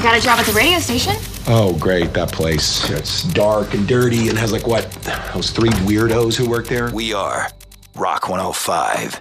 got a job at the radio station. Oh, great, that place. It's dark and dirty and has like what, those three weirdos who work there? We are Rock 105.